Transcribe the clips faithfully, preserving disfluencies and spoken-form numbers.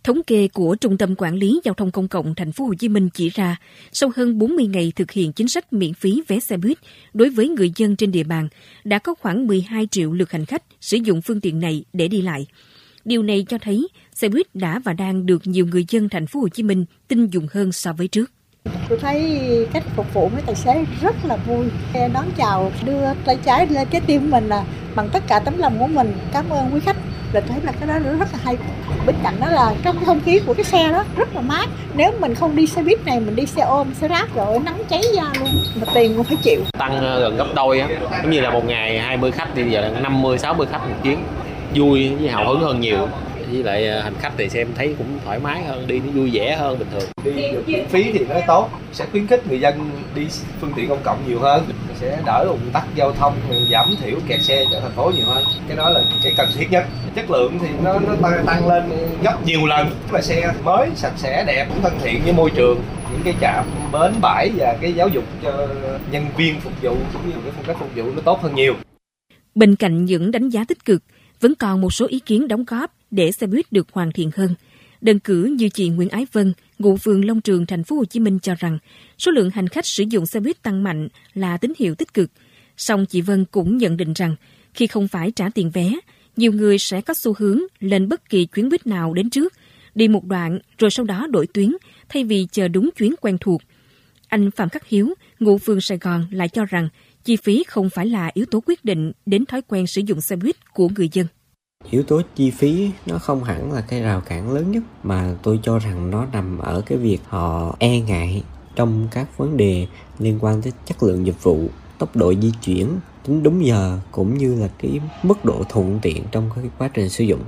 Thống kê của Trung tâm Quản lý Giao thông Công cộng Thành phố Hồ Chí Minh chỉ ra, sau hơn bốn mươi ngày thực hiện chính sách miễn phí vé xe buýt đối với người dân trên địa bàn, đã có khoảng mười hai triệu lượt hành khách sử dụng phương tiện này để đi lại. Điều này cho thấy xe buýt đã và đang được nhiều người dân Thành phố Hồ Chí Minh tin dùng hơn so với trước. Tôi thấy cách phục vụ mấy tài xế rất là vui, đón chào, đưa tay trái lên trái tim mình là bằng tất cả tấm lòng của mình. Cảm ơn quý khách. Là thấy là cái đó rất là hay. Bên cạnh đó là trong cái không khí của cái xe đó rất là mát. Nếu mình không đi xe buýt này, mình đi xe ôm, xe rác rồi nắng cháy da luôn, mà tiền cũng phải chịu. Tăng gần gấp đôi á, giống như là một ngày hai mươi khách thì giờ là năm mươi sáu mươi khách một chuyến, vui với hào hứng hơn nhiều. Với lại hành khách thì xem thấy cũng thoải mái hơn, đi nó vui vẻ hơn bình thường. Đi được miễn phí thì nó tốt, sẽ khuyến khích người dân đi phương tiện công cộng nhiều hơn, sẽ đỡ ùn tắc giao thông, giảm thiểu kẹt xe cho thành phố nhiều hơn. Cái đó là cái cần thiết nhất. Chất lượng thì nó nó tăng, tăng lên gấp nhiều lần. Là xe mới, sạch sẽ, đẹp, cũng thân thiện với môi trường. Những cái trạm bến bãi và cái giáo dục cho nhân viên phục vụ cũng như cái phong cách phục vụ nó tốt hơn nhiều. Bên cạnh những đánh giá tích cực, vẫn còn một số ý kiến đóng góp để xe buýt được hoàn thiện hơn. Đơn cử như chị Nguyễn Ái Vân, ngụ phường Long Trường, Thành phố Hồ Chí Minh cho rằng số lượng hành khách sử dụng xe buýt tăng mạnh là tín hiệu tích cực. Song chị Vân cũng nhận định rằng khi không phải trả tiền vé, nhiều người sẽ có xu hướng lên bất kỳ chuyến buýt nào đến trước, đi một đoạn rồi sau đó đổi tuyến thay vì chờ đúng chuyến quen thuộc. Anh Phạm Khắc Hiếu, ngụ phường Sài Gòn lại cho rằng chi phí không phải là yếu tố quyết định đến thói quen sử dụng xe buýt của người dân. Yếu tố chi phí nó không hẳn là cái rào cản lớn nhất, mà tôi cho rằng nó nằm ở cái việc họ e ngại trong các vấn đề liên quan tới chất lượng dịch vụ, tốc độ di chuyển, tính đúng giờ cũng như là cái mức độ thuận tiện trong cái quá trình sử dụng.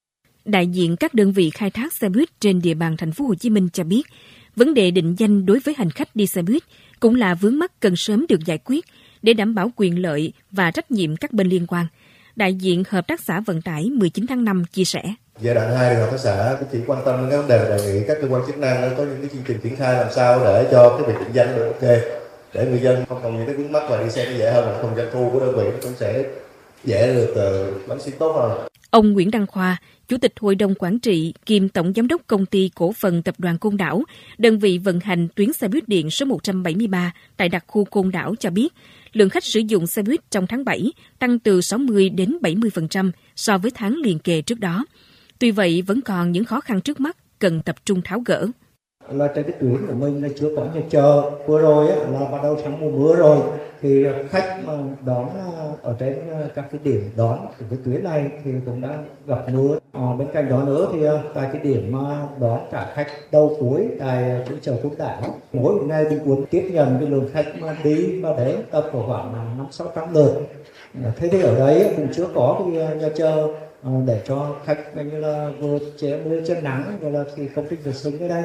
Đại diện các đơn vị khai thác xe buýt trên địa bàn Thành phố Hồ Chí Minh cho biết, vấn đề định danh đối với hành khách đi xe buýt cũng là vướng mắc cần sớm được giải quyết để đảm bảo quyền lợi và trách nhiệm các bên liên quan. Đại diện Hợp tác xã Vận tải mười chín tháng năm chia sẻ. Giai đoạn hai thì Hợp tác xã cũng chỉ quan tâm đến các vấn đề, đề nghị các cơ quan chức năng có những cái chương trình triển khai làm sao để cho cái việc định danh được ok, để người dân không còn những cái vướng mắc và đi xe nó dễ hơn, mà không doanh thu của đơn vị cũng sẽ dễ được bánh xí tốt hơn. Ông Nguyễn Đăng Khoa, Chủ tịch Hội đồng Quản trị kiêm Tổng Giám đốc Công ty Cổ phần Tập đoàn Côn Đảo, đơn vị vận hành tuyến xe buýt điện số một trăm bảy mươi ba tại đặc khu Côn Đảo cho biết, lượng khách sử dụng xe buýt trong tháng bảy tăng từ sáu mươi đến bảy mươi phần trăm so với tháng liền kề trước đó. Tuy vậy, vẫn còn những khó khăn trước mắt cần tập trung tháo gỡ. Là trên cái tuyến của mình là chưa có nhà chờ, vừa rồi á, là bắt đầu tháng mùa mưa rồi thì khách mà đón ở trên các cái điểm đón của cái tuyến này thì cũng đã gặp mưa. À, bên cạnh đó nữa thì tại cái điểm mà đón trả khách đầu cuối tại chỗ chợ Côn Đảo, mỗi một ngày bình quân tiếp nhận cái lượng khách mà đi và đến tập khoảng năm sáu trăm lượt. Thế thì ở đấy cũng chưa có cái nhà chờ để cho khách như là vừa che mưa chân nắng rồi là cái công trình vệ sinh ở đây.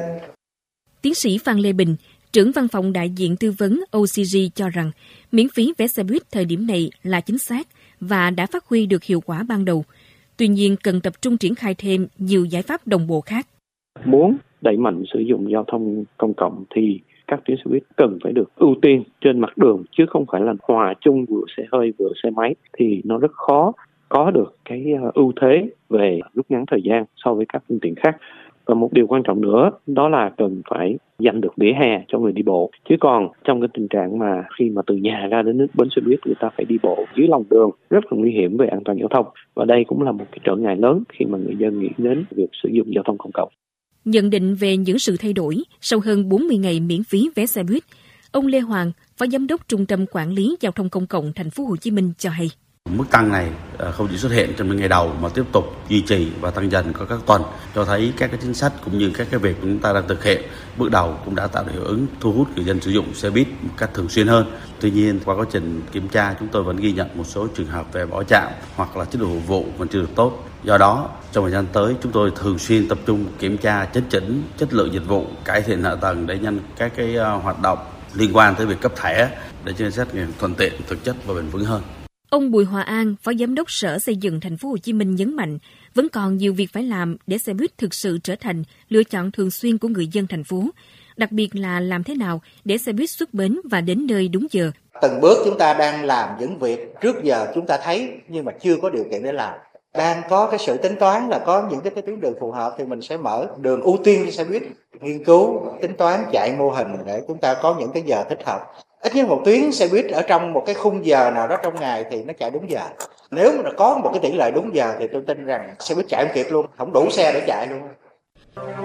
Tiến sĩ Phan Lê Bình, trưởng văn phòng đại diện tư vấn o xê giê cho rằng miễn phí vé xe buýt thời điểm này là chính xác và đã phát huy được hiệu quả ban đầu. Tuy nhiên, cần tập trung triển khai thêm nhiều giải pháp đồng bộ khác. Muốn đẩy mạnh sử dụng giao thông công cộng thì các tuyến xe buýt cần phải được ưu tiên trên mặt đường, chứ không phải là hòa chung vừa xe hơi vừa xe máy, thì nó rất khó có được cái ưu thế về rút ngắn thời gian so với các phương tiện khác. Và một điều quan trọng nữa đó là cần phải dành được vỉa hè cho người đi bộ. Chứ còn trong cái tình trạng mà khi mà từ nhà ra đến bến xe buýt người ta phải đi bộ dưới lòng đường rất là nguy hiểm về an toàn giao thông. Và đây cũng là một cái trở ngại lớn khi mà người dân nghĩ đến việc sử dụng giao thông công cộng. Nhận định về những sự thay đổi sau hơn bốn mươi ngày miễn phí vé xe buýt, ông Lê Hoàng, Phó Giám đốc Trung tâm Quản lý Giao thông Công cộng Thành phố Hồ Chí Minh cho hay. Mức tăng này không chỉ xuất hiện trong những ngày đầu mà tiếp tục duy trì và tăng dần qua các tuần, cho thấy các cái chính sách cũng như các cái việc chúng ta đang thực hiện bước đầu cũng đã tạo được hiệu ứng thu hút người dân sử dụng xe buýt một cách thường xuyên hơn. Tuy nhiên, qua quá trình kiểm tra chúng tôi vẫn ghi nhận một số trường hợp về bỏ trạm hoặc là chất lượng phục vụ còn chưa được tốt. Do đó, trong thời gian tới chúng tôi thường xuyên tập trung kiểm tra chấn chỉnh chất lượng dịch vụ, cải thiện hạ tầng để nhanh các cái hoạt động liên quan tới việc cấp thẻ để cho chính sách thuận tiện, thực chất và bền vững hơn. Ông Bùi Hòa An, Phó Giám đốc Sở Xây dựng Thành phố Hồ Chí Minh nhấn mạnh, vẫn còn nhiều việc phải làm để xe buýt thực sự trở thành lựa chọn thường xuyên của người dân thành phố. Đặc biệt là làm thế nào để xe buýt xuất bến và đến nơi đúng giờ. Từng bước chúng ta đang làm những việc trước giờ chúng ta thấy nhưng mà chưa có điều kiện để làm. đang có cái sự tính toán là có những cái, cái tuyến đường phù hợp thì mình sẽ mở đường ưu tiên cho xe buýt, nghiên cứu tính toán chạy mô hình để chúng ta có những cái giờ thích hợp. Ít nhất một tuyến xe buýt ở trong một cái khung giờ nào đó trong ngày thì nó chạy đúng giờ. Nếu mà có một cái tỷ lệ đúng giờ thì tôi tin rằng xe buýt chạy không kịp luôn, không đủ xe để chạy luôn.